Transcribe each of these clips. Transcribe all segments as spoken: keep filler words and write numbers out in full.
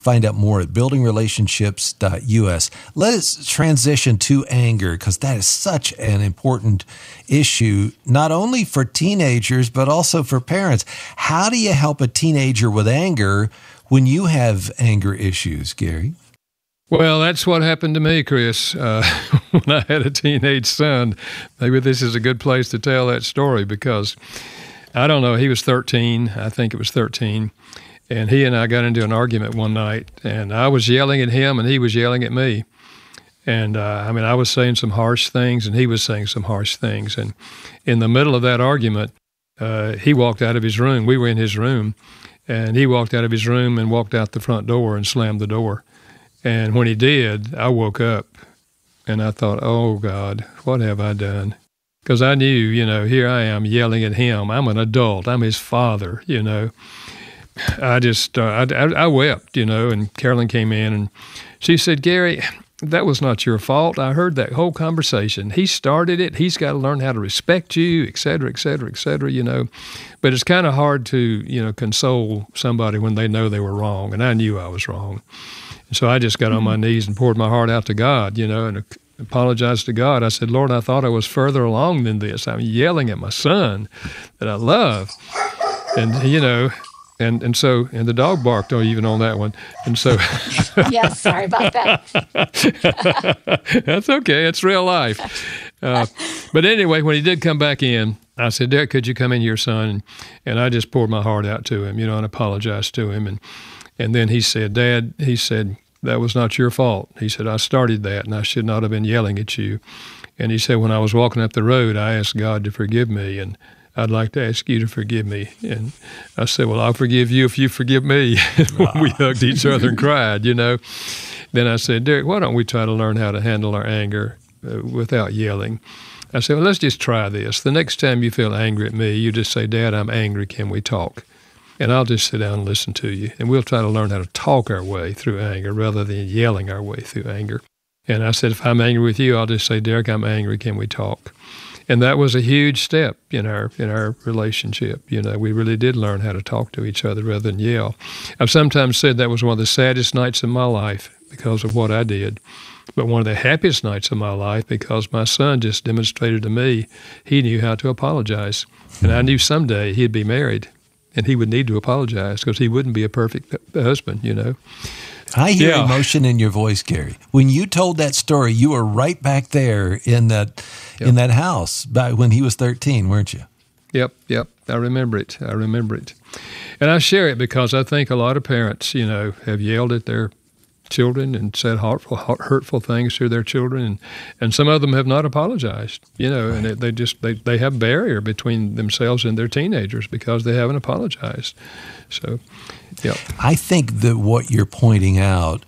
Find out more at building relationships dot U S. Let us transition to anger, because that is such an important issue, not only for teenagers, but also for parents. How do you help a teenager with anger when you have anger issues, Gary? Well, that's what happened to me, Chris, uh, when I had a teenage son. Maybe this is a good place to tell that story because, I don't know, he was thirteen. I think it was thirteen. And he and I got into an argument one night, and I was yelling at him, and he was yelling at me. And, uh, I mean, I was saying some harsh things, and he was saying some harsh things. And in the middle of that argument, uh, he walked out of his room. We were in his room, and he walked out of his room and walked out the front door and slammed the door. And when he did, I woke up, and I thought, oh, God, what have I done? Because I knew, you know, here I am yelling at him. I'm an adult. I'm his father, you know. I just, uh, I, I wept, you know, and Carolyn came in and she said, Gary, that was not your fault. I heard that whole conversation. He started it. He's got to learn how to respect you, et cetera, et cetera, et cetera, you know. But it's kind of hard to, you know, console somebody when they know they were wrong. And I knew I was wrong. And so I just got on my knees and poured my heart out to God, you know, and apologized to God. I said, Lord, I thought I was further along than this. I'm yelling at my son that I love. And, you know, And and so, and the dog barked oh, even on that one. And so. Yeah, sorry about that. That's okay. It's real life. Uh, but anyway, when he did come back in, I said, Derek, could you come in here, son? And, and I just poured my heart out to him, you know, and apologized to him. And, and then he said, Dad, he said, that was not your fault. He said, I started that, and I should not have been yelling at you. And he said, when I was walking up the road, I asked God to forgive me, and I'd like to ask you to forgive me. And I said, well, I'll forgive you if you forgive me. We hugged each other and cried, you know. Then I said, Derek, why don't we try to learn how to handle our anger uh, without yelling? I said, well, let's just try this. The next time you feel angry at me, you just say, Dad, I'm angry. Can we talk? And I'll just sit down and listen to you. And we'll try to learn how to talk our way through anger rather than yelling our way through anger. And I said, if I'm angry with you, I'll just say, Derek, I'm angry. Can we talk? And that was a huge step in our in our relationship. You know, we really did learn how to talk to each other rather than yell. I've sometimes said that was one of the saddest nights of my life because of what I did, but one of the happiest nights of my life because my son just demonstrated to me he knew how to apologize. And I knew someday he'd be married and he would need to apologize because he wouldn't be a perfect husband, you know. I hear yeah. emotion in your voice, Gary. When you told that story, you were right back there in that yep. in that house back when he was thirteen, weren't you? Yep, yep. I remember it. I remember it. And I share it because I think a lot of parents, you know, have yelled at their children and said hurtful, hurtful things to their children, and, and some of them have not apologized, you know, right. and it, they just, they, they have a barrier between themselves and their teenagers because they haven't apologized. So, yeah. I think that what you're pointing out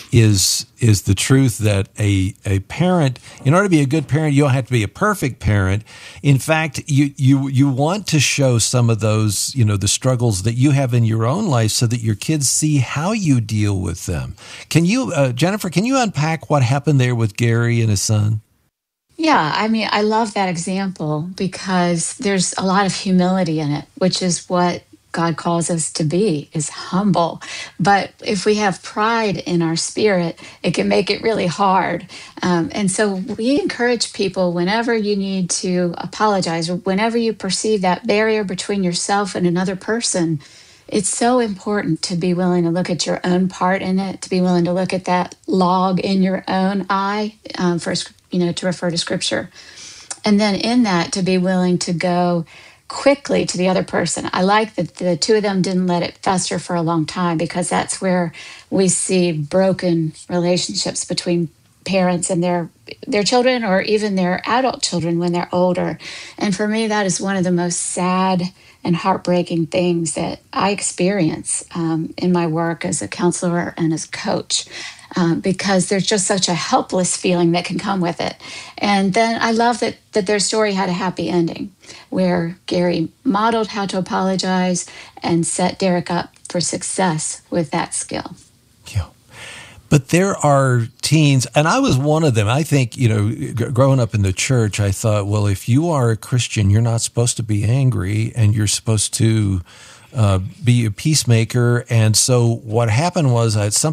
is is the truth that a a parent, in order to be a good parent, you don't have to be a perfect parent. In fact, you you you want to show some of those, you know, the struggles that you have in your own life so that your kids see how you deal with them. Can you, uh, Jennifer, can you unpack what happened there with Gary and his son? Yeah, I mean, I love that example because there's a lot of humility in it, which is what God calls us to be, is humble. But if we have pride in our spirit, it can make it really hard. Um, and so we encourage people whenever you need to apologize or whenever you perceive that barrier between yourself and another person, it's so important to be willing to look at your own part in it, to be willing to look at that log in your own eye, um, for, you know, to refer to Scripture. And then in that, to be willing to go quickly to the other person. I like that the two of them didn't let it fester for a long time because that's where we see broken relationships between parents and their their children or even their adult children when they're older. And for me, that is one of the most sad and heartbreaking things that I experience um, in my work as a counselor and as a coach. Um, because there's just such a helpless feeling that can come with it. And then I love that that their story had a happy ending, where Gary modeled how to apologize and set Derek up for success with that skill. Yeah. But there are teens, and I was one of them. I think, you know, g- growing up in the church, I thought, well, if you are a Christian, you're not supposed to be angry, and you're supposed to uh, be a peacemaker. And so what happened was at some